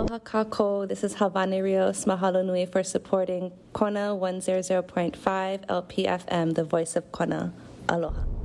Aloha kako. This is Havani Rios. Mahalo nui for supporting Kona 100.5 LPFM, the voice of Kona. Aloha.